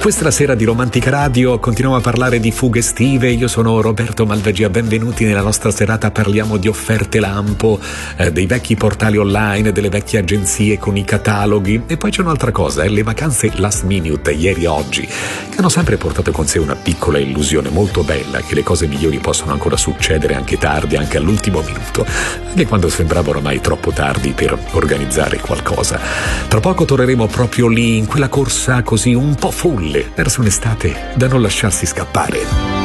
Questa è la sera di Romantica Radio, continuiamo a parlare di fughe estive. Io sono Roberto Malvagia, benvenuti nella nostra serata. Parliamo di offerte lampo, dei vecchi portali online, delle vecchie agenzie con i cataloghi, e poi c'è un'altra cosa, le vacanze last minute, ieri e oggi, che hanno sempre portato con sé una piccola illusione molto bella che le cose migliori possono ancora succedere anche tardi, anche all'ultimo minuto, anche quando sembrava ormai troppo tardi per organizzare qualcosa. Tra poco torneremo proprio lì, in quella corsa così un po' folle verso un'estate da non lasciarsi scappare.